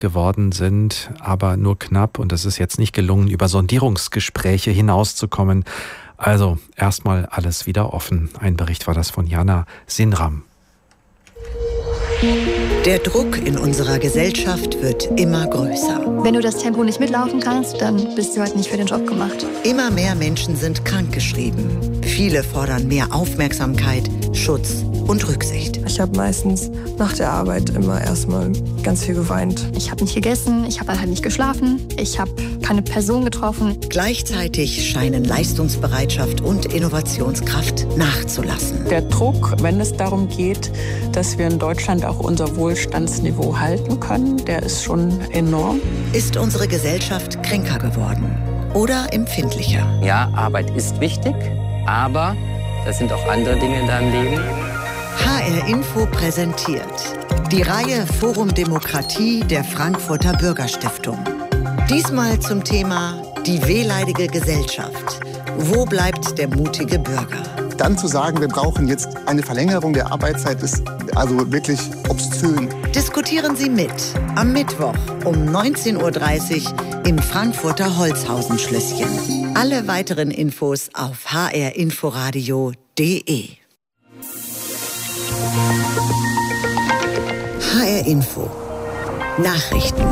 geworden sind, aber nur knapp. Und es ist jetzt nicht gelungen, über Sondierungsgespräche hinauszukommen. Also erstmal alles wieder offen. Ein Bericht war das von Jana Sinram. Der Druck in unserer Gesellschaft wird immer größer. Wenn du das Tempo nicht mitlaufen kannst, dann bist du halt nicht für den Job gemacht. Immer mehr Menschen sind krankgeschrieben. Viele fordern mehr Aufmerksamkeit, Schutz und Rücksicht. Ich habe meistens nach der Arbeit immer erstmal ganz viel geweint. Ich habe nicht gegessen, ich habe halt nicht geschlafen, ich habe keine Person getroffen. Gleichzeitig scheinen Leistungsbereitschaft und Innovationskraft nachzulassen. Der Druck, wenn es darum geht, dass wir in Deutschland auch unser Wohlstandsniveau halten können, der ist schon enorm. Ist unsere Gesellschaft kränker geworden oder empfindlicher? Ja, Arbeit ist wichtig, aber das sind auch andere Dinge in deinem Leben. HR Info präsentiert die Reihe Forum Demokratie der Frankfurter Bürgerstiftung. Diesmal zum Thema die wehleidige Gesellschaft. Wo bleibt der mutige Bürger? Dann zu sagen, wir brauchen jetzt eine Verlängerung der Arbeitszeit, ist also wirklich obszön. Diskutieren Sie mit am Mittwoch um 19.30 Uhr im Frankfurter Holzhausen-Schlösschen. Alle weiteren Infos auf hrinforadio.de. HR Info. Nachrichten.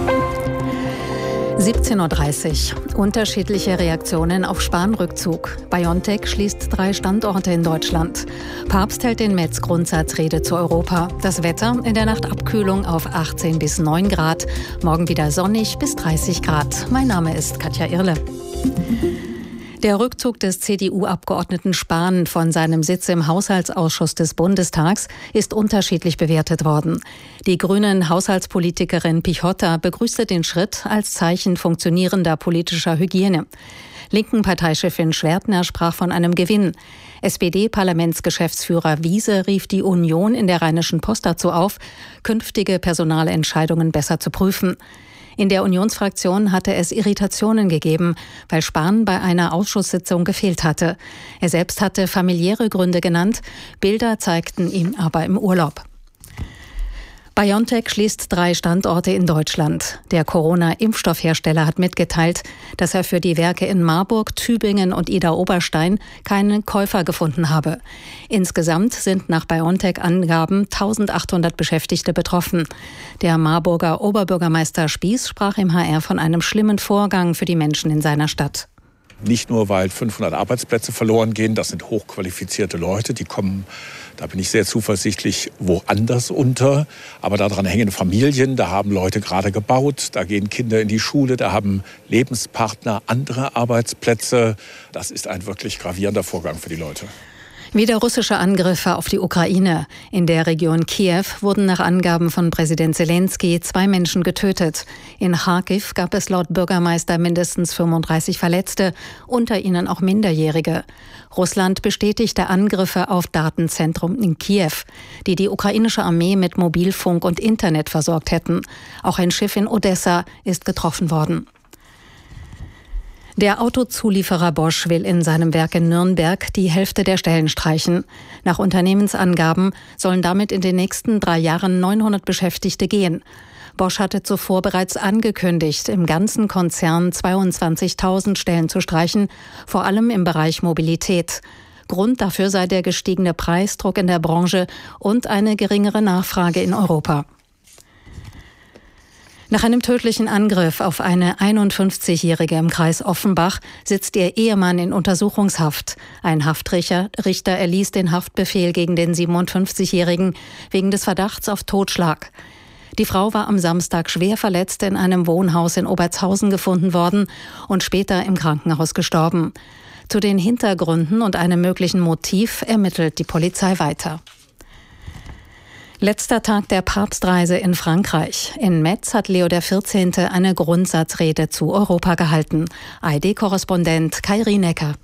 17.30 Uhr. Unterschiedliche Reaktionen auf Spahn-Rückzug. BioNTech schließt 3 Standorte in Deutschland. Papst hält den Metz-Grundsatzrede zu Europa. Das Wetter: in der Nacht Abkühlung auf 18 bis 9 Grad. Morgen wieder sonnig bis 30 Grad. Mein Name ist Katja Irle. Der Rückzug des CDU-Abgeordneten Spahn von seinem Sitz im Haushaltsausschuss des Bundestags ist unterschiedlich bewertet worden. Die grünen Haushaltspolitikerin Pichotta begrüßte den Schritt als Zeichen funktionierender politischer Hygiene. Linken Parteichefin Schwertner sprach von einem Gewinn. SPD-Parlamentsgeschäftsführer Wiese rief die Union in der Rheinischen Post dazu auf, künftige Personalentscheidungen besser zu prüfen. In der Unionsfraktion hatte es Irritationen gegeben, weil Spahn bei einer Ausschusssitzung gefehlt hatte. Er selbst hatte familiäre Gründe genannt, Bilder zeigten ihn aber im Urlaub. BioNTech schließt 3 Standorte in Deutschland. Der Corona-Impfstoffhersteller hat mitgeteilt, dass er für die Werke in Marburg, Tübingen und Idar-Oberstein keinen Käufer gefunden habe. Insgesamt sind nach BioNTech-Angaben 1800 Beschäftigte betroffen. Der Marburger Oberbürgermeister Spieß sprach im HR von einem schlimmen Vorgang für die Menschen in seiner Stadt. Nicht nur, weil 500 Arbeitsplätze verloren gehen, das sind hochqualifizierte Leute, die kommen, da bin ich sehr zuversichtlich, woanders unter. Aber daran hängen Familien, da haben Leute gerade gebaut, da gehen Kinder in die Schule, da haben Lebenspartner andere Arbeitsplätze. Das ist ein wirklich gravierender Vorgang für die Leute. Wieder russische Angriffe auf die Ukraine. In der Region Kiew wurden nach Angaben von Präsident Zelensky 2 Menschen getötet. In Charkiw gab es laut Bürgermeister mindestens 35 Verletzte, unter ihnen auch Minderjährige. Russland bestätigte Angriffe auf Datenzentrum in Kiew, die die ukrainische Armee mit Mobilfunk und Internet versorgt hätten. Auch ein Schiff in Odessa ist getroffen worden. Der Autozulieferer Bosch will in seinem Werk in Nürnberg die Hälfte der Stellen streichen. Nach Unternehmensangaben sollen damit in den nächsten 3 Jahren 900 Beschäftigte gehen. Bosch hatte zuvor bereits angekündigt, im ganzen Konzern 22.000 Stellen zu streichen, vor allem im Bereich Mobilität. Grund dafür sei der gestiegene Preisdruck in der Branche und eine geringere Nachfrage in Europa. Nach einem tödlichen Angriff auf eine 51-Jährige im Kreis Offenbach sitzt ihr Ehemann in Untersuchungshaft. Ein Haftrichter erließ den Haftbefehl gegen den 57-Jährigen wegen des Verdachts auf Totschlag. Die Frau war am Samstag schwer verletzt in einem Wohnhaus in Obertshausen gefunden worden und später im Krankenhaus gestorben. Zu den Hintergründen und einem möglichen Motiv ermittelt die Polizei weiter. Letzter Tag der Papstreise in Frankreich. In Metz hat Leo XIV. Eine Grundsatzrede zu Europa gehalten. ARD-Korrespondent Kai Rienecker.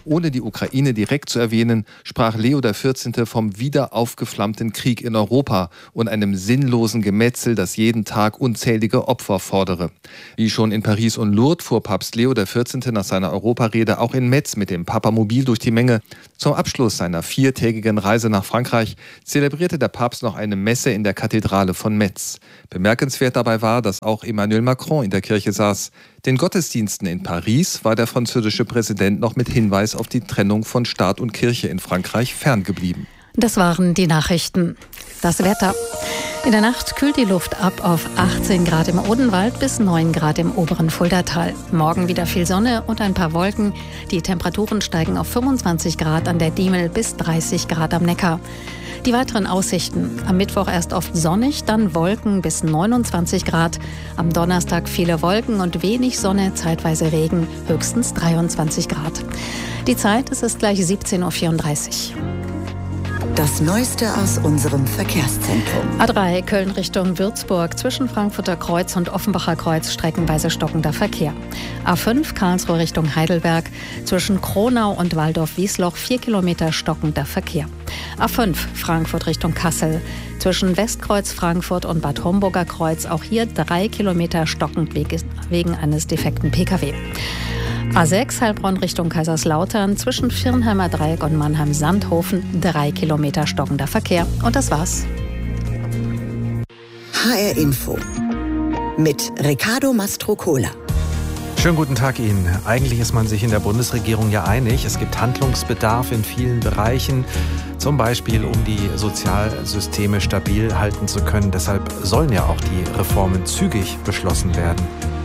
Ohne die Ukraine direkt zu erwähnen, sprach Leo XIV. Vom wieder aufgeflammten Krieg in Europa und einem sinnlosen Gemetzel, das jeden Tag unzählige Opfer fordere. Wie schon in Paris und Lourdes fuhr Papst Leo XIV. Nach seiner Europarede auch in Metz mit dem Papamobil durch die Menge. Zum Abschluss seiner 4-tägigen Reise nach Frankreich zelebrierte der Papst noch eine Messe in der Kathedrale von Metz. Bemerkenswert dabei war, dass auch Emmanuel Macron in der Kirche saß. Den Gottesdiensten in Paris war der französische Präsident noch mit Hinweis auf die Trennung von Staat und Kirche in Frankreich ferngeblieben. Das waren die Nachrichten. Das Wetter. In der Nacht kühlt die Luft ab auf 18 Grad im Odenwald bis 9 Grad im oberen Fuldatal. Morgen wieder viel Sonne und ein paar Wolken. Die Temperaturen steigen auf 25 Grad an der Diemel bis 30 Grad am Neckar. Die weiteren Aussichten. Am Mittwoch erst oft sonnig, dann Wolken bis 29 Grad. Am Donnerstag viele Wolken und wenig Sonne, zeitweise Regen, höchstens 23 Grad. Die Zeit, es ist gleich 17.34 Uhr. Das Neueste aus unserem Verkehrszentrum. A3 Köln Richtung Würzburg, zwischen Frankfurter Kreuz und Offenbacher Kreuz streckenweise stockender Verkehr. A5 Karlsruhe Richtung Heidelberg, zwischen Kronau und Waldorf-Wiesloch 4 Kilometer stockender Verkehr. A5 Frankfurt Richtung Kassel, zwischen Westkreuz Frankfurt und Bad Homburger Kreuz auch hier 3 Kilometer stockend wegen eines defekten Pkw. A6 Heilbronn Richtung Kaiserslautern, zwischen Firnheimer Dreieck und Mannheim-Sandhofen 3 Kilometer stockender Verkehr. Und das war's. HR Info mit Riccardo Mastrocola. Schönen guten Tag Ihnen. Eigentlich ist man sich in der Bundesregierung ja einig. Es gibt Handlungsbedarf in vielen Bereichen, zum Beispiel um die Sozialsysteme stabil halten zu können. Deshalb sollen ja auch die Reformen zügig beschlossen werden.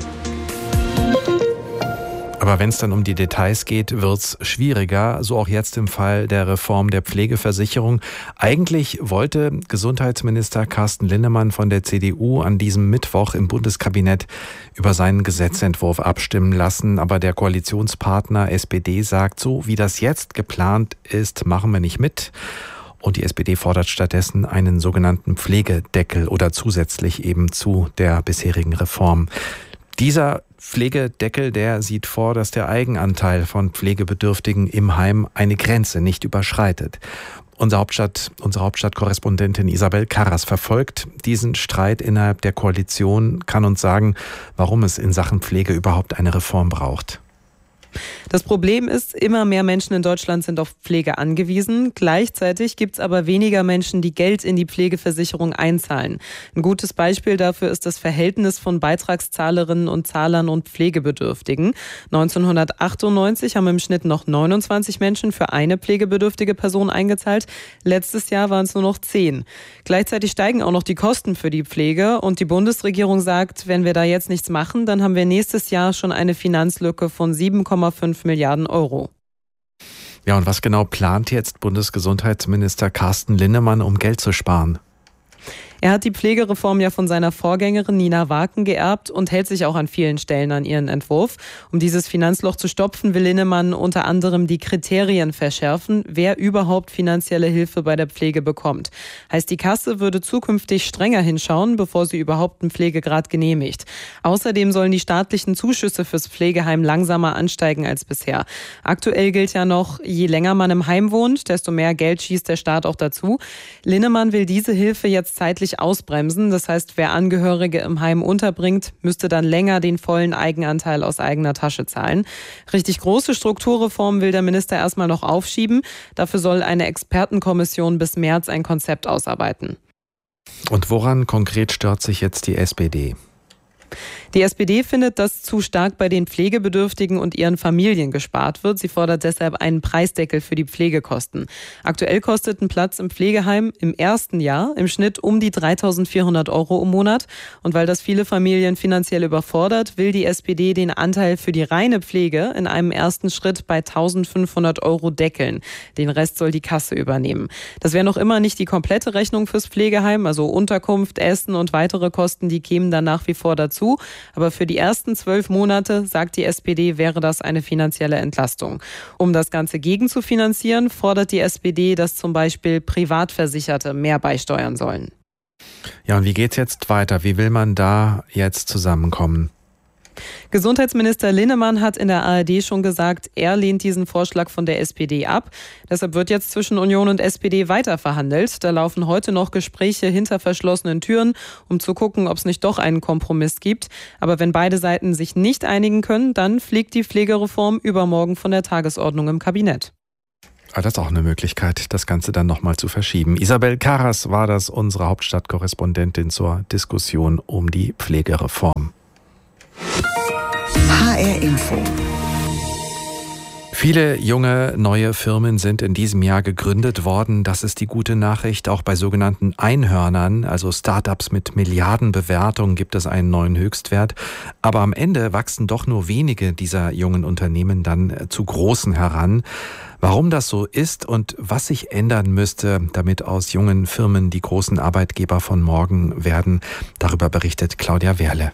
Aber wenn es dann um die Details geht, wird es schwieriger, so auch jetzt im Fall der Reform der Pflegeversicherung. Eigentlich wollte Gesundheitsminister Carsten Linnemann von der CDU an diesem Mittwoch im Bundeskabinett über seinen Gesetzentwurf abstimmen lassen. Aber der Koalitionspartner SPD sagt, so wie das jetzt geplant ist, machen wir nicht mit. Und die SPD fordert stattdessen einen sogenannten Pflegedeckel oder zusätzlich eben zu der bisherigen Reform. Dieser Pflegedeckel, der sieht vor, dass der Eigenanteil von Pflegebedürftigen im Heim eine Grenze nicht überschreitet. Unsere Hauptstadtkorrespondentin Isabel Karras verfolgt diesen Streit innerhalb der Koalition, kann uns sagen, warum es in Sachen Pflege überhaupt eine Reform braucht. Das Problem ist, immer mehr Menschen in Deutschland sind auf Pflege angewiesen. Gleichzeitig gibt es aber weniger Menschen, die Geld in die Pflegeversicherung einzahlen. Ein gutes Beispiel dafür ist das Verhältnis von Beitragszahlerinnen und Zahlern und Pflegebedürftigen. 1998 haben im Schnitt noch 29 Menschen für eine pflegebedürftige Person eingezahlt. Letztes Jahr waren es nur noch 10. Gleichzeitig steigen auch noch die Kosten für die Pflege. Und die Bundesregierung sagt, wenn wir da jetzt nichts machen, dann haben wir nächstes Jahr schon eine Finanzlücke von 7,5 Milliarden Euro. Ja, und was genau plant jetzt Bundesgesundheitsminister Carsten Linnemann, um Geld zu sparen? Er hat die Pflegereform ja von seiner Vorgängerin Nina Waken geerbt und hält sich auch an vielen Stellen an ihren Entwurf. Um dieses Finanzloch zu stopfen, will Linnemann unter anderem die Kriterien verschärfen, wer überhaupt finanzielle Hilfe bei der Pflege bekommt. Heißt, die Kasse würde zukünftig strenger hinschauen, bevor sie überhaupt einen Pflegegrad genehmigt. Außerdem sollen die staatlichen Zuschüsse fürs Pflegeheim langsamer ansteigen als bisher. Aktuell gilt ja noch, je länger man im Heim wohnt, desto mehr Geld schießt der Staat auch dazu. Linnemann will diese Hilfe jetzt zeitlich ausbremsen. Das heißt, wer Angehörige im Heim unterbringt, müsste dann länger den vollen Eigenanteil aus eigener Tasche zahlen. Richtig große Strukturreformen will der Minister erstmal noch aufschieben. Dafür soll eine Expertenkommission bis März ein Konzept ausarbeiten. Und woran konkret stört sich jetzt die SPD? Die SPD findet, dass zu stark bei den Pflegebedürftigen und ihren Familien gespart wird. Sie fordert deshalb einen Preisdeckel für die Pflegekosten. Aktuell kostet ein Platz im Pflegeheim im ersten Jahr im Schnitt um die 3.400 Euro im Monat. Und weil das viele Familien finanziell überfordert, will die SPD den Anteil für die reine Pflege in einem ersten Schritt bei 1.500 Euro deckeln. Den Rest soll die Kasse übernehmen. Das wäre noch immer nicht die komplette Rechnung fürs Pflegeheim, also Unterkunft, Essen und weitere Kosten, die kämen dann nach wie vor dazu. Aber für die ersten 12 Monate, sagt die SPD, wäre das eine finanzielle Entlastung. Um das Ganze gegenzufinanzieren, fordert die SPD, dass zum Beispiel Privatversicherte mehr beisteuern sollen. Ja, und wie geht's jetzt weiter? Wie will man da jetzt zusammenkommen? Gesundheitsminister Linnemann hat in der ARD schon gesagt, er lehnt diesen Vorschlag von der SPD ab. Deshalb wird jetzt zwischen Union und SPD weiter verhandelt. Da laufen heute noch Gespräche hinter verschlossenen Türen, um zu gucken, ob es nicht doch einen Kompromiss gibt. Aber wenn beide Seiten sich nicht einigen können, dann fliegt die Pflegereform übermorgen von der Tagesordnung im Kabinett. Das ist auch eine Möglichkeit, das Ganze dann nochmal zu verschieben. Isabel Karras war das, unsere Hauptstadtkorrespondentin zur Diskussion um die Pflegereform. HR Info. Viele junge, neue Firmen sind in diesem Jahr gegründet worden. Das ist die gute Nachricht. Auch bei sogenannten Einhörnern, also Startups mit Milliardenbewertungen, gibt es einen neuen Höchstwert. Aber am Ende wachsen doch nur wenige dieser jungen Unternehmen dann zu großen heran. Warum das so ist und was sich ändern müsste, damit aus jungen Firmen die großen Arbeitgeber von morgen werden, darüber berichtet Claudia Werle.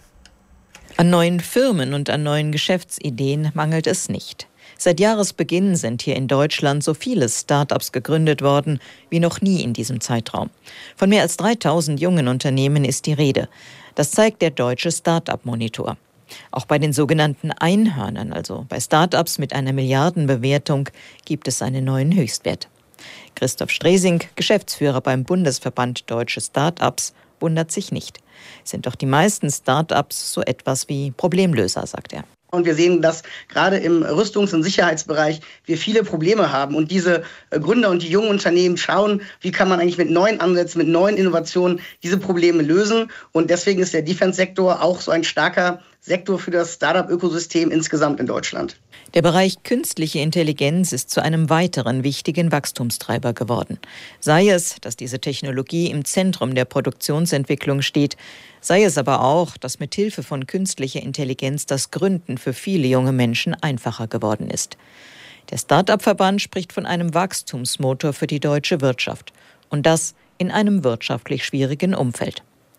An neuen Firmen und an neuen Geschäftsideen mangelt es nicht. Seit Jahresbeginn sind hier in Deutschland so viele Start-ups gegründet worden wie noch nie in diesem Zeitraum. Von mehr als 3000 jungen Unternehmen ist die Rede. Das zeigt der deutsche Start-up-Monitor. Auch bei den sogenannten Einhörnern, also bei Start-ups mit einer Milliardenbewertung, gibt es einen neuen Höchstwert. Christoph Stresing, Geschäftsführer beim Bundesverband Deutsche Start-ups, wundert sich nicht. Sind doch die meisten Start-ups so etwas wie Problemlöser, sagt er. Und wir sehen, dass gerade im Rüstungs- und Sicherheitsbereich wir viele Probleme haben. Und diese Gründer und die jungen Unternehmen schauen, wie kann man eigentlich mit neuen Ansätzen, mit neuen Innovationen diese Probleme lösen. Und deswegen ist der Defense-Sektor auch so ein starker Sektor für das Startup-Ökosystem insgesamt in Deutschland. Der Bereich künstliche Intelligenz ist zu einem weiteren wichtigen Wachstumstreiber geworden. Sei es, dass diese Technologie im Zentrum der Produktionsentwicklung steht, sei es aber auch, dass mit Hilfe von künstlicher Intelligenz das Gründen für viele junge Menschen einfacher geworden ist. Der Start-up-Verband spricht von einem Wachstumsmotor für die deutsche Wirtschaft. Und das in einem wirtschaftlich schwierigen Umfeld.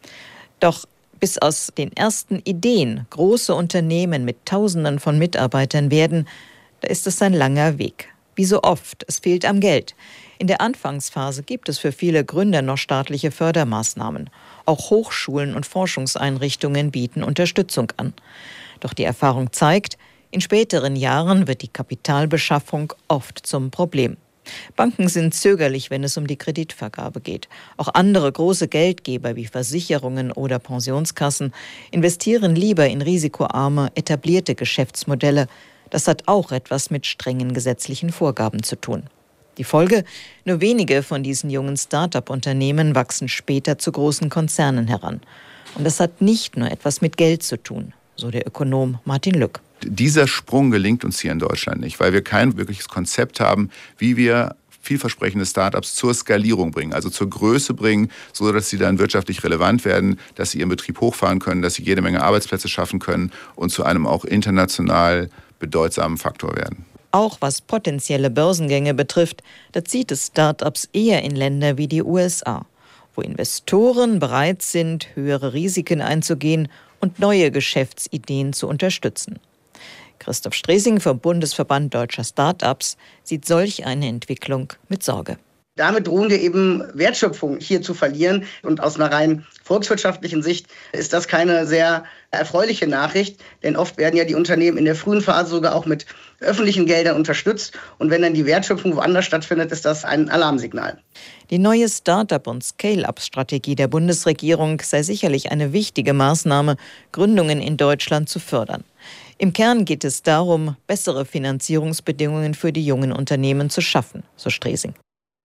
Doch bis aus den ersten Ideen große Unternehmen mit Tausenden von Mitarbeitern werden, da ist es ein langer Weg. Wie so oft, es fehlt am Geld. In der Anfangsphase gibt es für viele Gründer noch staatliche Fördermaßnahmen. Auch Hochschulen und Forschungseinrichtungen bieten Unterstützung an. Doch die Erfahrung zeigt, in späteren Jahren wird die Kapitalbeschaffung oft zum Problem. Banken sind zögerlich, wenn es um die Kreditvergabe geht. Auch andere große Geldgeber wie Versicherungen oder Pensionskassen investieren lieber in risikoarme, etablierte Geschäftsmodelle. Das hat auch etwas mit strengen gesetzlichen Vorgaben zu tun. Die Folge? Nur wenige von diesen jungen Start-up-Unternehmen wachsen später zu großen Konzernen heran. Und das hat nicht nur etwas mit Geld zu tun, so der Ökonom Martin Lück. Dieser Sprung gelingt uns hier in Deutschland nicht, weil wir kein wirkliches Konzept haben, wie wir vielversprechende Startups zur Skalierung bringen, also zur Größe bringen, so dass sie dann wirtschaftlich relevant werden, dass sie ihren Betrieb hochfahren können, dass sie jede Menge Arbeitsplätze schaffen können und zu einem auch international bedeutsamen Faktor werden. Auch was potenzielle Börsengänge betrifft, da zieht es Startups eher in Länder wie die USA, wo Investoren bereit sind, höhere Risiken einzugehen und neue Geschäftsideen zu unterstützen. Christoph Stresing vom Bundesverband Deutscher Start-ups sieht solch eine Entwicklung mit Sorge. Damit drohen wir eben Wertschöpfung hier zu verlieren. Und aus einer rein volkswirtschaftlichen Sicht ist das keine sehr erfreuliche Nachricht. Denn oft werden ja die Unternehmen in der frühen Phase sogar auch mit öffentlichen Geldern unterstützt. Und wenn dann die Wertschöpfung woanders stattfindet, ist das ein Alarmsignal. Die neue Start-up- und Scale-up-Strategie der Bundesregierung sei sicherlich eine wichtige Maßnahme, Gründungen in Deutschland zu fördern. Im Kern geht es darum, bessere Finanzierungsbedingungen für die jungen Unternehmen zu schaffen, so Stresing.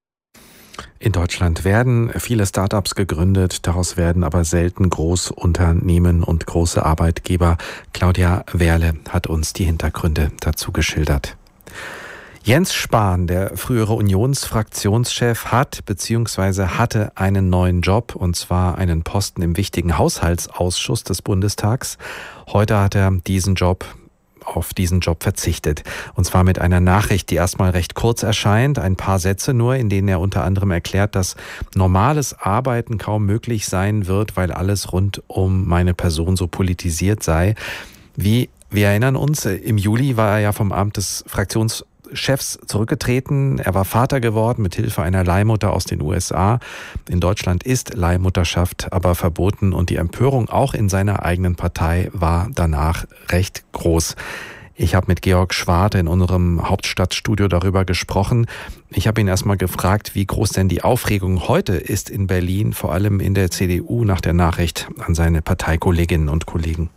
In Deutschland werden viele Start-ups gegründet, daraus werden aber selten Großunternehmen und große Arbeitgeber. Claudia Werle hat uns die Hintergründe dazu geschildert. Jens Spahn, der frühere Unionsfraktionschef, hat bzw. hatte einen neuen Job, und zwar einen Posten im wichtigen Haushaltsausschuss des Bundestags. Heute hat er auf diesen Job verzichtet. Und zwar mit einer Nachricht, die erstmal recht kurz erscheint, ein paar Sätze nur, in denen er unter anderem erklärt, dass normales Arbeiten kaum möglich sein wird, weil alles rund um meine Person so politisiert sei. Wir erinnern uns, im Juli war er ja vom Amt des Fraktionschefs Chefs zurückgetreten. Er war Vater geworden mit Hilfe einer Leihmutter aus den USA. In Deutschland ist Leihmutterschaft aber verboten und die Empörung auch in seiner eigenen Partei war danach recht groß. Ich habe mit Georg Schwarte in unserem Hauptstadtstudio darüber gesprochen. Ich habe ihn erstmal gefragt, wie groß denn die Aufregung heute ist in Berlin, vor allem in der CDU nach der Nachricht an seine Parteikolleginnen und Kollegen.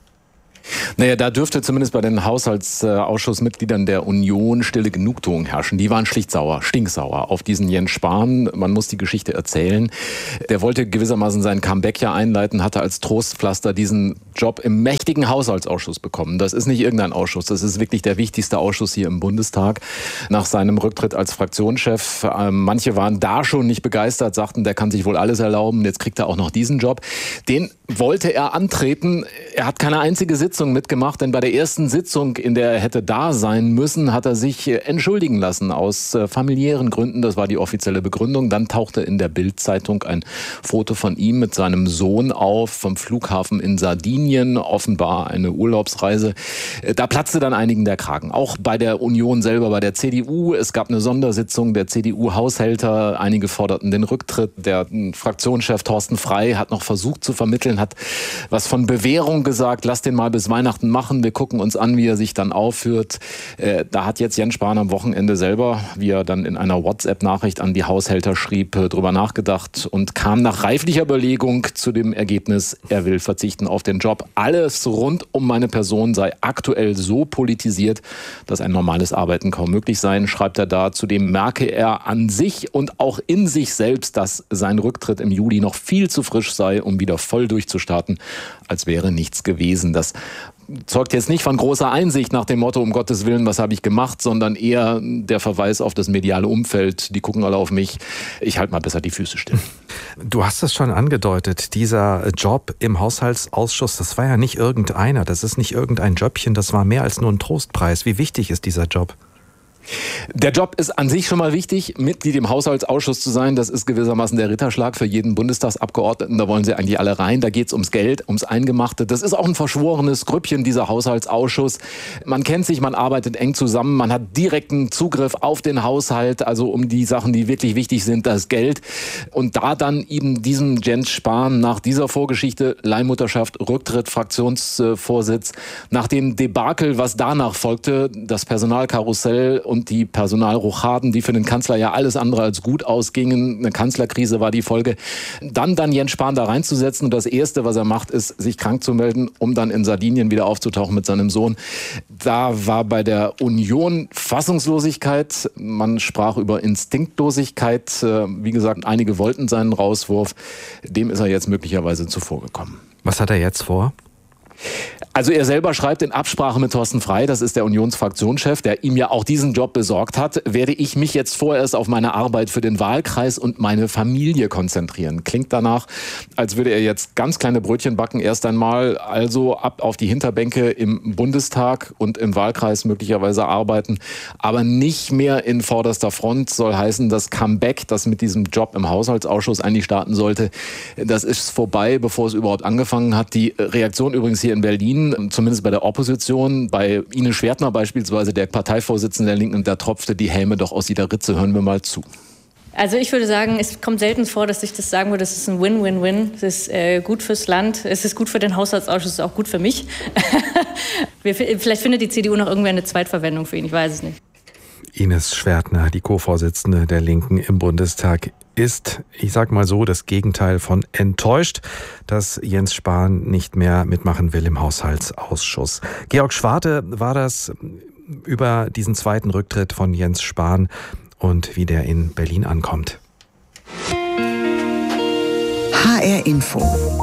Naja, da dürfte zumindest bei den Haushaltsausschussmitgliedern der Union stille Genugtuung herrschen. Die waren schlicht sauer, stinksauer auf diesen Jens Spahn. Man muss die Geschichte erzählen. Der wollte gewissermaßen sein Comeback ja einleiten, hatte als Trostpflaster diesen Job im mächtigen Haushaltsausschuss bekommen. Das ist nicht irgendein Ausschuss, das ist wirklich der wichtigste Ausschuss hier im Bundestag. Nach seinem Rücktritt als Fraktionschef, manche waren da schon nicht begeistert, sagten, der kann sich wohl alles erlauben, jetzt kriegt er auch noch diesen Job. Den wollte er antreten. Er hat keine einzige Sitzung mitgemacht, denn bei der ersten Sitzung, in der er hätte da sein müssen, hat er sich entschuldigen lassen aus familiären Gründen. Das war die offizielle Begründung. Dann tauchte in der Bild-Zeitung ein Foto von ihm mit seinem Sohn auf vom Flughafen in Sardinien, offenbar eine Urlaubsreise. Da platzte dann einigen der Kragen. Auch bei der Union selber, bei der CDU. Es gab eine Sondersitzung der CDU-Haushälter. Einige forderten den Rücktritt. Der Fraktionschef Thorsten Frey hat noch versucht zu vermitteln, hat was von Bewährung gesagt. Lass den mal bis Weihnachten machen. Wir gucken uns an, wie er sich dann aufführt. Da hat jetzt Jens Spahn am Wochenende selber, wie er dann in einer WhatsApp-Nachricht an die Haushälter schrieb, drüber nachgedacht und kam nach reiflicher Überlegung zu dem Ergebnis, er will verzichten auf den Job. Alles rund um meine Person sei aktuell so politisiert, dass ein normales Arbeiten kaum möglich sei, schreibt er da. Zudem merke er an sich und auch in sich selbst, dass sein Rücktritt im Juli noch viel zu frisch sei, um wieder voll durchzustarten, als wäre nichts gewesen. Das zeugt jetzt nicht von großer Einsicht nach dem Motto, um Gottes Willen, was habe ich gemacht, sondern eher der Verweis auf das mediale Umfeld. Die gucken alle auf mich. Ich halte mal besser die Füße still. Du hast es schon angedeutet, dieser Job im Haushaltsausschuss, das war ja nicht irgendeiner, das ist nicht irgendein Jobchen, das war mehr als nur ein Trostpreis. Wie wichtig ist dieser Job? Der Job ist an sich schon mal wichtig. Mitglied im Haushaltsausschuss zu sein, das ist gewissermaßen der Ritterschlag für jeden Bundestagsabgeordneten. Da wollen sie eigentlich alle rein. Da geht es ums Geld, ums Eingemachte. Das ist auch ein verschworenes Grüppchen, dieser Haushaltsausschuss. Man kennt sich, man arbeitet eng zusammen. Man hat direkten Zugriff auf den Haushalt, also um die Sachen, die wirklich wichtig sind, das Geld. Und da dann eben diesem Jens Spahn nach dieser Vorgeschichte, Leihmutterschaft, Rücktritt, Fraktionsvorsitz, nach dem Debakel, was danach folgte, das Personalkarussell und die Personalrochaden, die für den Kanzler ja alles andere als gut ausgingen. Eine Kanzlerkrise war die Folge. Dann Jens Spahn da reinzusetzen und das Erste, was er macht, ist, sich krank zu melden, um dann in Sardinien wieder aufzutauchen mit seinem Sohn. Da war bei der Union Fassungslosigkeit. Man sprach über Instinktlosigkeit. Wie gesagt, einige wollten seinen Rauswurf. Dem ist er jetzt möglicherweise zuvorgekommen. Was hat er jetzt vor? Also er selber schreibt in Absprache mit Thorsten Frey, das ist der Unionsfraktionschef, der ihm ja auch diesen Job besorgt hat, werde ich mich jetzt vorerst auf meine Arbeit für den Wahlkreis und meine Familie konzentrieren. Klingt danach, als würde er jetzt ganz kleine Brötchen backen, erst einmal also ab auf die Hinterbänke im Bundestag und im Wahlkreis möglicherweise arbeiten, aber nicht mehr in vorderster Front. Soll heißen, das Comeback, das mit diesem Job im Haushaltsausschuss eigentlich starten sollte, das ist vorbei, bevor es überhaupt angefangen hat. Die Reaktion übrigens hier in Berlin, zumindest bei der Opposition, bei Ines Schwertner beispielsweise, der Parteivorsitzende der Linken, da tropfte die Häme doch aus jeder Ritze. Hören wir mal zu. Also ich würde sagen, es kommt selten vor, dass ich das sagen würde, es ist ein Win-Win-Win. Es ist gut fürs Land, es ist gut für den Haushaltsausschuss, es ist auch gut für mich. Vielleicht findet die CDU noch irgendwer eine Zweitverwendung für ihn, ich weiß es nicht. Ines Schwertner, die Co-Vorsitzende der Linken im Bundestag, ist, ich sag mal so, das Gegenteil von enttäuscht, dass Jens Spahn nicht mehr mitmachen will im Haushaltsausschuss. Georg Schwarte war das über diesen zweiten Rücktritt von Jens Spahn und wie der in Berlin ankommt. HR Info.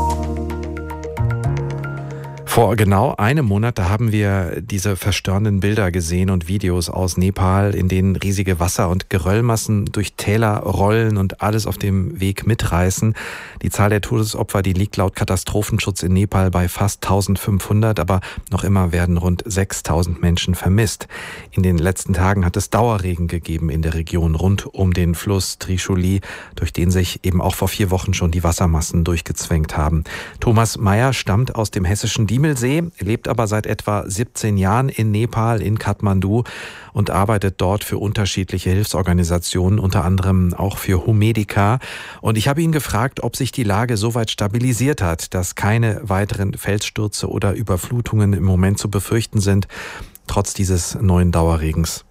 Vor genau einem Monat, da haben wir diese verstörenden Bilder gesehen und Videos aus Nepal, in denen riesige Wasser- und Geröllmassen durch Täler rollen und alles auf dem Weg mitreißen. Die Zahl der Todesopfer, die liegt laut Katastrophenschutz in Nepal bei fast 1500, aber noch immer werden rund 6000 Menschen vermisst. In den letzten Tagen hat es Dauerregen gegeben in der Region rund um den Fluss Trishuli, durch den sich eben auch vor 4 Wochen schon die Wassermassen durchgezwängt haben. Thomas Meyer stammt aus dem hessischen Dieburg Diemelsee, lebt aber seit etwa 17 Jahren in Nepal, in Kathmandu und arbeitet dort für unterschiedliche Hilfsorganisationen, unter anderem auch für Humedica. Und ich habe ihn gefragt, ob sich die Lage so weit stabilisiert hat, dass keine weiteren Felsstürze oder Überflutungen im Moment zu befürchten sind, trotz dieses neuen Dauerregens.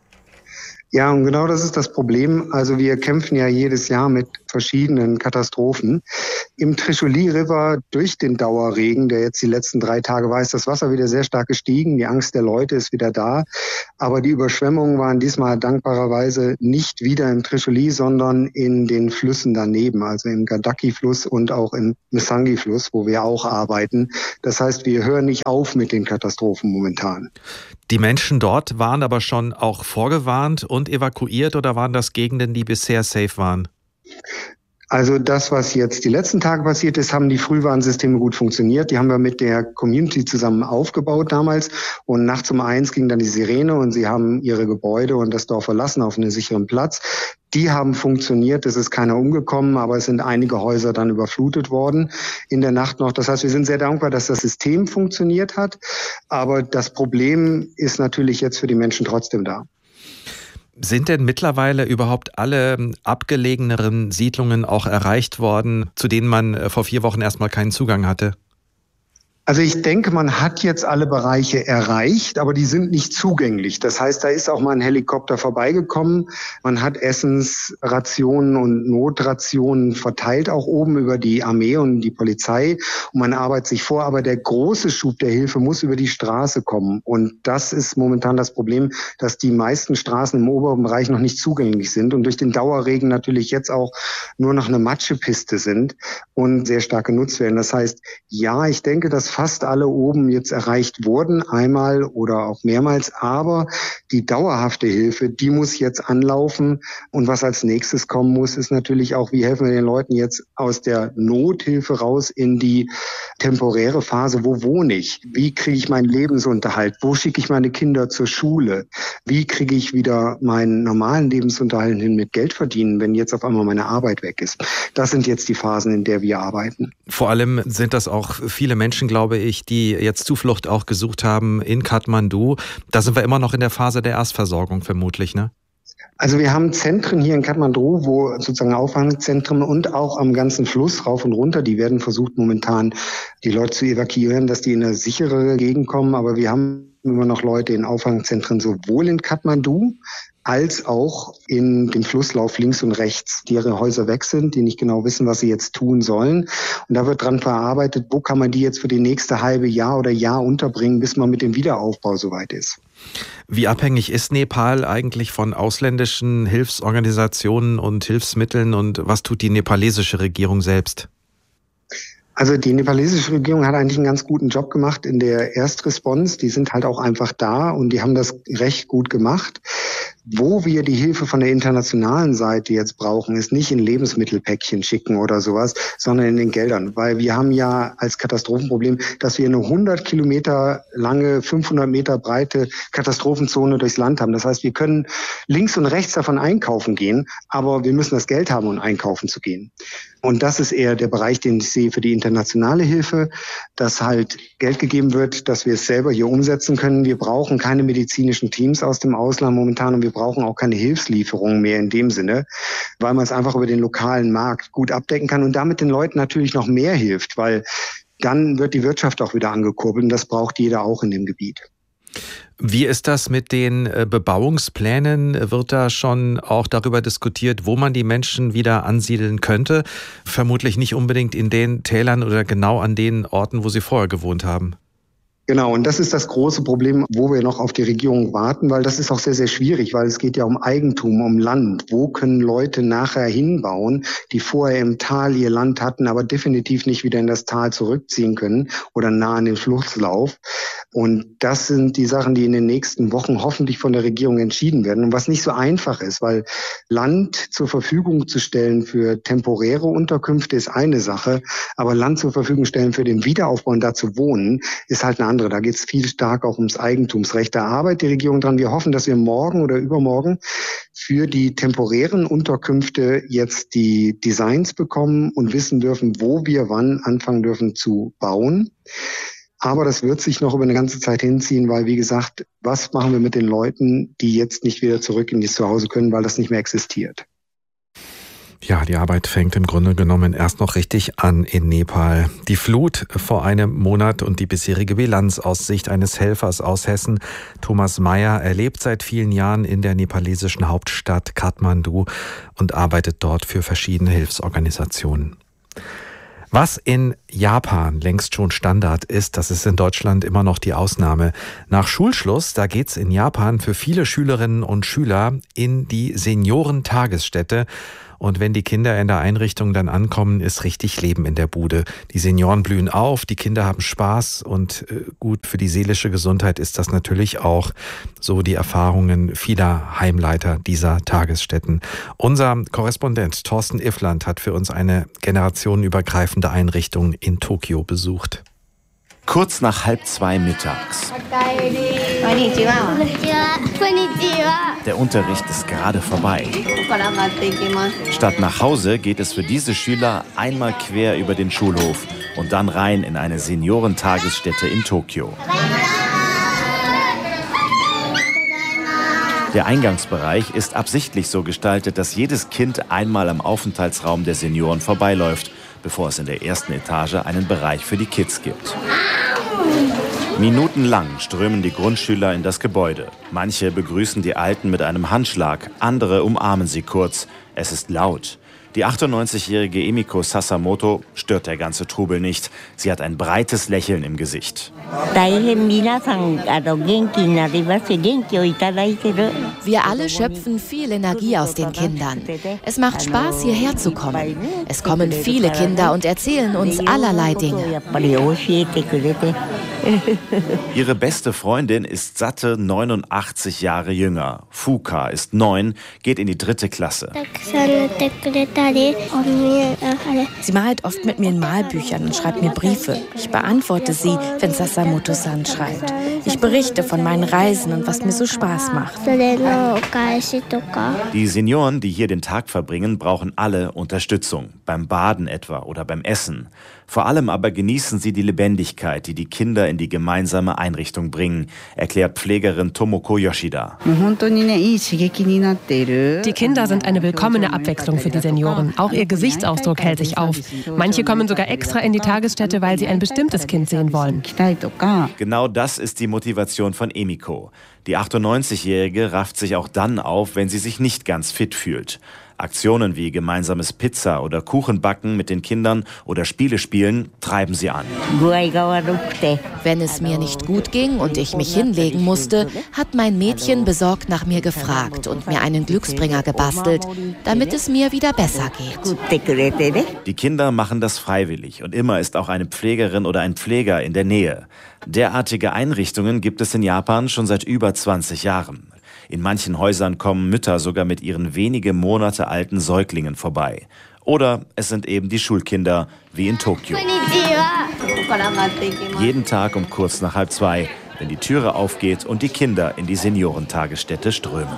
Ja, und genau das ist das Problem. Also wir kämpfen ja jedes Jahr mit verschiedenen Katastrophen. Im Trishuli River durch den Dauerregen, der jetzt die letzten 3 Tage war, ist das Wasser wieder sehr stark gestiegen. Die Angst der Leute ist wieder da. Aber die Überschwemmungen waren diesmal dankbarerweise nicht wieder im Trishuli, sondern in den Flüssen daneben, also im Gandaki-Fluss und auch im Msangi-Fluss, wo wir auch arbeiten. Das heißt, wir hören nicht auf mit den Katastrophen momentan. Die Menschen dort waren aber schon auch vorgewarnt und evakuiert, oder waren das Gegenden, die bisher safe waren? Also das, was jetzt die letzten Tage passiert ist, haben die Frühwarnsysteme gut funktioniert. Die haben wir mit der Community zusammen aufgebaut damals. Und nachts um 1 ging dann die Sirene und sie haben ihre Gebäude und das Dorf verlassen auf einen sicheren Platz. Die haben funktioniert, es ist keiner umgekommen, aber es sind einige Häuser dann überflutet worden in der Nacht noch. Das heißt, wir sind sehr dankbar, dass das System funktioniert hat. Aber das Problem ist natürlich jetzt für die Menschen trotzdem da. Sind denn mittlerweile überhaupt alle abgelegeneren Siedlungen auch erreicht worden, zu denen man vor 4 Wochen erstmal keinen Zugang hatte? Also ich denke, man hat jetzt alle Bereiche erreicht, aber die sind nicht zugänglich. Das heißt, da ist auch mal ein Helikopter vorbeigekommen. Man hat Essensrationen und Notrationen verteilt, auch oben über die Armee und die Polizei. Und man arbeitet sich vor, aber der große Schub der Hilfe muss über die Straße kommen. Und das ist momentan das Problem, dass die meisten Straßen im oberen Bereich noch nicht zugänglich sind und durch den Dauerregen natürlich jetzt auch nur noch eine Matschepiste sind und sehr stark genutzt werden. Das heißt, ja, ich denke, dass fast alle oben jetzt erreicht wurden, einmal oder auch mehrmals. Aber die dauerhafte Hilfe, die muss jetzt anlaufen. Und was als nächstes kommen muss, ist natürlich auch, wie helfen wir den Leuten jetzt aus der Nothilfe raus in die temporäre Phase. Wo wohne ich? Wie kriege ich meinen Lebensunterhalt? Wo schicke ich meine Kinder zur Schule? Wie kriege ich wieder meinen normalen Lebensunterhalt hin mit Geld verdienen, wenn jetzt auf einmal meine Arbeit weg ist? Das sind jetzt die Phasen, in der wir arbeiten. Vor allem sind das auch viele Menschen, glaube ich, die jetzt Zuflucht auch gesucht haben in Kathmandu. Da sind wir immer noch in der Phase der Erstversorgung vermutlich, ne? Also wir haben Zentren hier in Kathmandu, wo sozusagen Auffangzentren und auch am ganzen Fluss rauf und runter, die werden versucht momentan die Leute zu evakuieren, dass die in eine sichere Gegend kommen. Aber wir haben immer noch Leute in Auffangzentren sowohl in Kathmandu als auch in dem Flusslauf links und rechts, die ihre Häuser weg sind, die nicht genau wissen, was sie jetzt tun sollen. Und da wird dran verarbeitet, wo kann man die jetzt für die nächste halbe Jahr oder Jahr unterbringen, bis man mit dem Wiederaufbau soweit ist. Wie abhängig ist Nepal eigentlich von ausländischen Hilfsorganisationen und Hilfsmitteln, und was tut die nepalesische Regierung selbst? Also die nepalesische Regierung hat eigentlich einen ganz guten Job gemacht in der Erstresponse. Die sind halt auch einfach da und die haben das recht gut gemacht. Wo wir die Hilfe von der internationalen Seite jetzt brauchen, ist nicht in Lebensmittelpäckchen schicken oder sowas, sondern in den Geldern. Weil wir haben ja als Katastrophenproblem, dass wir eine 100 Kilometer lange, 500 Meter breite Katastrophenzone durchs Land haben. Das heißt, wir können links und rechts davon einkaufen gehen, aber wir müssen das Geld haben, um einkaufen zu gehen. Und das ist eher der Bereich, den ich sehe für die internationale Hilfe, dass halt Geld gegeben wird, dass wir es selber hier umsetzen können. Wir brauchen keine medizinischen Teams aus dem Ausland momentan und wir brauchen auch keine Hilfslieferungen mehr in dem Sinne, weil man es einfach über den lokalen Markt gut abdecken kann und damit den Leuten natürlich noch mehr hilft, weil dann wird die Wirtschaft auch wieder angekurbelt und das braucht jeder auch in dem Gebiet. Wie ist das mit den Bebauungsplänen? Wird da schon auch darüber diskutiert, wo man die Menschen wieder ansiedeln könnte? Vermutlich nicht unbedingt in den Tälern oder genau an den Orten, wo sie vorher gewohnt haben. Genau, und das ist das große Problem, wo wir noch auf die Regierung warten, weil das ist auch sehr, sehr schwierig, weil es geht ja um Eigentum, um Land. Wo können Leute nachher hinbauen, die vorher im Tal ihr Land hatten, aber definitiv nicht wieder in das Tal zurückziehen können oder nah an den Flusslauf? Und das sind die Sachen, die in den nächsten Wochen hoffentlich von der Regierung entschieden werden. Und was nicht so einfach ist, weil Land zur Verfügung zu stellen für temporäre Unterkünfte ist eine Sache, aber Land zur Verfügung stellen für den Wiederaufbau und da zu wohnen, ist halt eine andere. Da geht es viel stark auch ums Eigentumsrecht. Da arbeitet die Regierung dran. Wir hoffen, dass wir morgen oder übermorgen für die temporären Unterkünfte jetzt die Designs bekommen und wissen dürfen, wo wir wann anfangen dürfen zu bauen. Aber das wird sich noch über eine ganze Zeit hinziehen, weil, wie gesagt, was machen wir mit den Leuten, die jetzt nicht wieder zurück in das Zuhause können, weil das nicht mehr existiert? Ja, die Arbeit fängt im Grunde genommen erst noch richtig an in Nepal. Die Flut vor einem Monat und die bisherige Bilanz aus Sicht eines Helfers aus Hessen. Thomas Meyer erlebt seit vielen Jahren in der nepalesischen Hauptstadt Kathmandu und arbeitet dort für verschiedene Hilfsorganisationen. Was in Japan längst schon Standard ist, das ist in Deutschland immer noch die Ausnahme. Nach Schulschluss, da geht's in Japan für viele Schülerinnen und Schüler in die Seniorentagesstätte. Und wenn die Kinder in der Einrichtung dann ankommen, ist richtig Leben in der Bude. Die Senioren blühen auf, die Kinder haben Spaß und gut für die seelische Gesundheit ist das natürlich auch. So die Erfahrungen vieler Heimleiter dieser Tagesstätten. Unser Korrespondent Thorsten Iffland hat für uns eine generationenübergreifende Einrichtung in Tokio besucht. Kurz nach 1:30 mittags. Der Unterricht ist gerade vorbei. Statt nach Hause geht es für diese Schüler einmal quer über den Schulhof und dann rein in eine Seniorentagesstätte in Tokio. Der Eingangsbereich ist absichtlich so gestaltet, dass jedes Kind einmal am Aufenthaltsraum der Senioren vorbeiläuft, bevor es in der ersten Etage einen Bereich für die Kids gibt. Minutenlang strömen die Grundschüler in das Gebäude. Manche begrüßen die Alten mit einem Handschlag, andere umarmen sie kurz. Es ist laut. Die 98-jährige Emiko Sasamoto stört der ganze Trubel nicht. Sie hat ein breites Lächeln im Gesicht. Wir alle schöpfen viel Energie aus den Kindern. Es macht Spaß, hierher zu kommen. Es kommen viele Kinder und erzählen uns allerlei Dinge. Ihre beste Freundin ist satte 89 Jahre jünger. Fuka ist 9, geht in die 3. Klasse. Sie malt oft mit mir in Malbüchern und schreibt mir Briefe. Ich beantworte sie, wenn Sasamoto-san schreibt. Ich berichte von meinen Reisen und was mir so Spaß macht. Die Senioren, die hier den Tag verbringen, brauchen alle Unterstützung. Beim Baden etwa oder beim Essen. Vor allem aber genießen sie die Lebendigkeit, die die Kinder in die gemeinsame Einrichtung bringen, erklärt Pflegerin Tomoko Yoshida. Die Kinder sind eine willkommene Abwechslung für die Senioren. Auch ihr Gesichtsausdruck hält sich auf. Manche kommen sogar extra in die Tagesstätte, weil sie ein bestimmtes Kind sehen wollen. Genau das ist die Motivation von Emiko. Die 98-Jährige rafft sich auch dann auf, wenn sie sich nicht ganz fit fühlt. Aktionen wie gemeinsames Pizza- oder Kuchenbacken mit den Kindern oder Spiele spielen treiben sie an. Wenn es mir nicht gut ging und ich mich hinlegen musste, hat mein Mädchen besorgt nach mir gefragt und mir einen Glücksbringer gebastelt, damit es mir wieder besser geht. Die Kinder machen das freiwillig und immer ist auch eine Pflegerin oder ein Pfleger in der Nähe. Derartige Einrichtungen gibt es in Japan schon seit über 20 Jahren. In manchen Häusern kommen Mütter sogar mit ihren wenige Monate alten Säuglingen vorbei. Oder es sind eben die Schulkinder, wie in Tokio. Jeden Tag um kurz nach 1:30, wenn die Türe aufgeht und die Kinder in die Seniorentagesstätte strömen.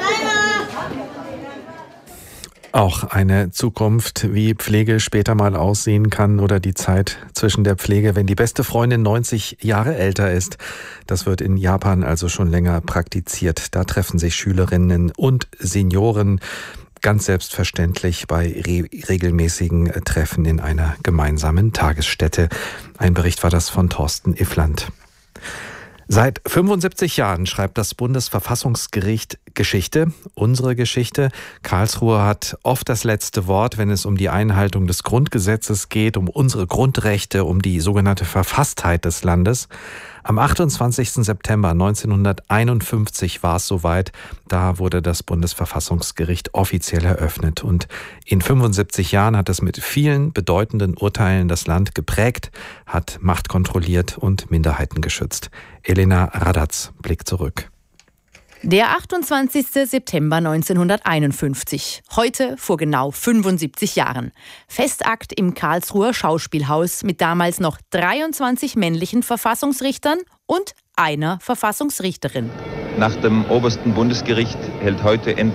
Auch eine Zukunft, wie Pflege später mal aussehen kann oder die Zeit zwischen der Pflege, wenn die beste Freundin 90 Jahre älter ist. Das wird in Japan also schon länger praktiziert. Da treffen sich Schülerinnen und Senioren ganz selbstverständlich bei regelmäßigen Treffen in einer gemeinsamen Tagesstätte. Ein Bericht war das von Thorsten Iffland. Seit 75 Jahren schreibt das Bundesverfassungsgericht Geschichte, unsere Geschichte. Karlsruhe hat oft das letzte Wort, wenn es um die Einhaltung des Grundgesetzes geht, um unsere Grundrechte, um die sogenannte Verfasstheit des Landes. Am 28. September 1951 war es soweit. Da wurde das Bundesverfassungsgericht offiziell eröffnet. Und in 75 Jahren hat es mit vielen bedeutenden Urteilen das Land geprägt, hat Macht kontrolliert und Minderheiten geschützt. Elena Radatz blickt zurück. Der 28. September 1951, heute vor genau 75 Jahren. Festakt im Karlsruher Schauspielhaus mit damals noch 23 männlichen Verfassungsrichtern und einer Verfassungsrichterin. Nach dem obersten Bundesgericht hält heute endlich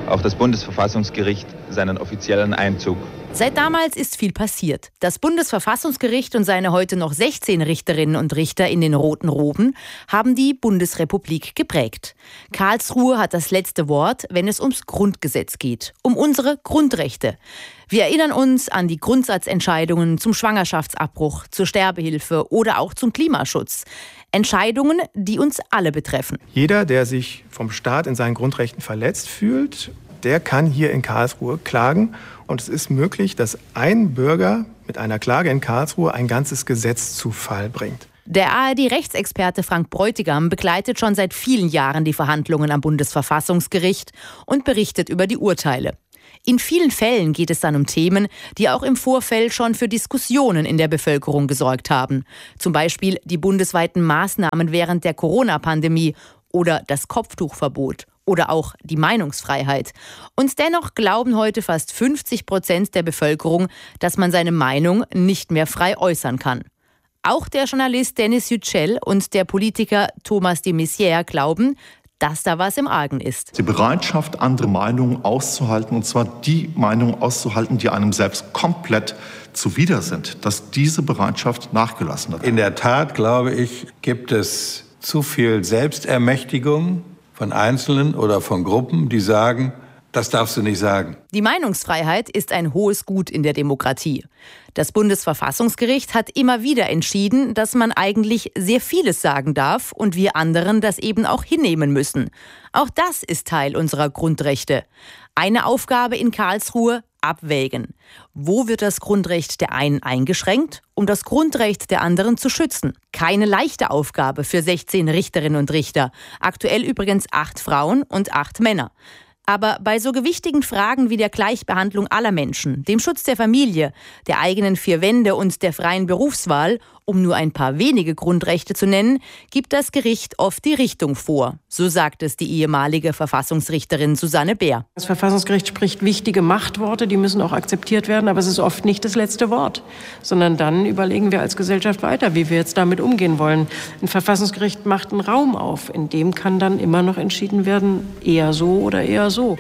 auch das Bundesverfassungsgericht seinen offiziellen Einzug. Seit damals ist viel passiert. Das Bundesverfassungsgericht und seine heute noch 16 Richterinnen und Richter in den roten Roben haben die Bundesrepublik geprägt. Karlsruhe hat das letzte Wort, wenn es ums Grundgesetz geht, um unsere Grundrechte. Wir erinnern uns an die Grundsatzentscheidungen zum Schwangerschaftsabbruch, zur Sterbehilfe oder auch zum Klimaschutz. Entscheidungen, die uns alle betreffen. Jeder, der sich vom Staat in seinen Grundrechten verletzt fühlt, der kann hier in Karlsruhe klagen. Und es ist möglich, dass ein Bürger mit einer Klage in Karlsruhe ein ganzes Gesetz zu Fall bringt. Der ARD-Rechtsexperte Frank Bräutigam begleitet schon seit vielen Jahren die Verhandlungen am Bundesverfassungsgericht und berichtet über die Urteile. In vielen Fällen geht es dann um Themen, die auch im Vorfeld schon für Diskussionen in der Bevölkerung gesorgt haben. Zum Beispiel die bundesweiten Maßnahmen während der Corona-Pandemie oder das Kopftuchverbot oder auch die Meinungsfreiheit. Und dennoch glauben heute fast 50% der Bevölkerung, dass man seine Meinung nicht mehr frei äußern kann. Auch der Journalist Denis Yücel und der Politiker Thomas de Maizière glauben, dass da was im Argen ist. Die Bereitschaft, andere Meinungen auszuhalten, und zwar die Meinungen auszuhalten, die einem selbst komplett zuwider sind, dass diese Bereitschaft nachgelassen hat. In der Tat, glaube ich, gibt es zu viel Selbstermächtigung von Einzelnen oder von Gruppen, die sagen, das darfst du nicht sagen. Die Meinungsfreiheit ist ein hohes Gut in der Demokratie. Das Bundesverfassungsgericht hat immer wieder entschieden, dass man eigentlich sehr vieles sagen darf und wir anderen das eben auch hinnehmen müssen. Auch das ist Teil unserer Grundrechte. Eine Aufgabe in Karlsruhe: abwägen. Wo wird das Grundrecht der einen eingeschränkt, um das Grundrecht der anderen zu schützen? Keine leichte Aufgabe für 16 Richterinnen und Richter. Aktuell übrigens 8 Frauen und 8 Männer. Aber bei so gewichtigen Fragen wie der Gleichbehandlung aller Menschen, dem Schutz der Familie, der eigenen 4 Wände und der freien Berufswahl, um nur ein paar wenige Grundrechte zu nennen, gibt das Gericht oft die Richtung vor. So sagt es die ehemalige Verfassungsrichterin Susanne Bär. Das Verfassungsgericht spricht wichtige Machtworte, die müssen auch akzeptiert werden, aber es ist oft nicht das letzte Wort. Sondern dann überlegen wir als Gesellschaft weiter, wie wir jetzt damit umgehen wollen. Ein Verfassungsgericht macht einen Raum auf, in dem kann dann immer noch entschieden werden, eher so oder eher so.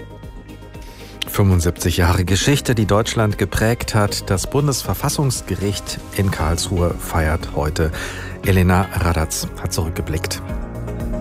75 Jahre Geschichte, die Deutschland geprägt hat. Das Bundesverfassungsgericht in Karlsruhe feiert heute. Elena Radatz hat zurückgeblickt.